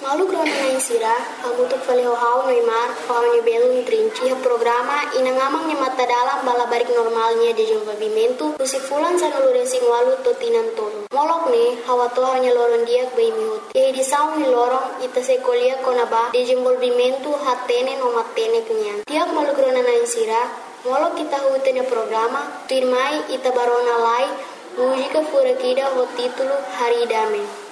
Malu grona na insira, hamutuk faleo hau noimar, hau ni belu trinci programa inangamang ni mata dalam bala barik normalnya di desenvolvimento, usifulan sa nuluresi walu totinan tolo. Molok ni hawa to hanya loron dia bei mihut. Ye di saung ni lorong ita sekolia konaba desenvolvimento hatene no matene kunyan. Tiap malu grona na insira, molok kita hutene programa, firmai ita barona lai, mujika fura kida ho titulo Hari Dame.